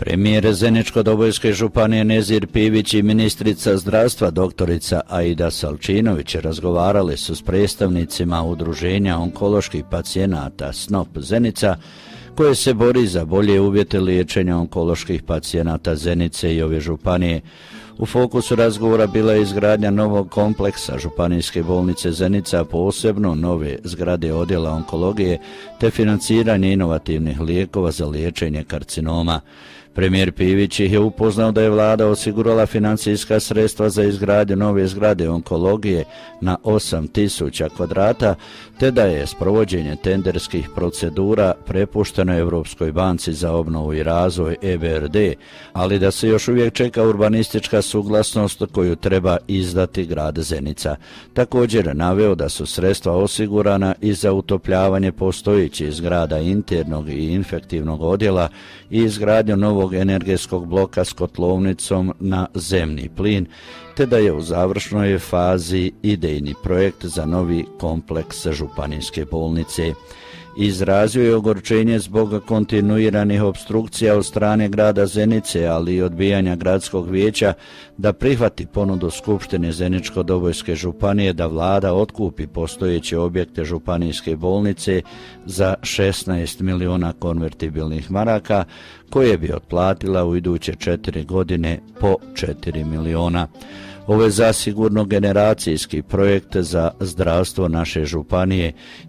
Premijer Zeničko-Dobojske županije Nezir Pivić i ministrica zdravstva doktorica Aida Salčinović razgovarali su s predstavnicima udruženja onkoloških pacijenata SNOP Zenica, koje se bori za bolje uvjete liječenja onkoloških pacijenata Zenice i ove županije. U fokusu razgovora bila je izgradnja novog kompleksa županijske bolnice Zenica, posebno nove zgrade odjela onkologije te financiranje inovativnih lijekova za liječenje karcinoma. Premijer Pivić ih je upoznao da je vlada osigurala financijska sredstva za izgradnju nove zgrade onkologije na 8.000 kvadrata, te da je sprovođenje tenderskih procedura prepušteno Europskoj banci za obnovu i razvoj EBRD, ali da se još uvijek čeka urbanistička suglasnost koju treba izdati grad Zenica. Također naveo da su sredstva osigurana i za utopljavanje postojećih zgrada internog i infektivnog odjela i izgradnju novog energetskog bloka s kotlovnicom na zemni plin, te da je u završnoj fazi idejni projekt za novi kompleks županijske bolnice. Izrazio je ogorčenje zbog kontinuiranih opstrukcija od strane grada Zenice, ali i odbijanja gradskog vijeća da prihvati ponudu Skupštine Zeničko-Dobojske županije da vlada otkupi postojeće objekte županijske bolnice za 16 miliona konvertibilnih maraka, koje bi otplatila u iduće 4 godine po 4 miliona. Ovo je zasigurno generacijski projekt za zdravstvo naše županije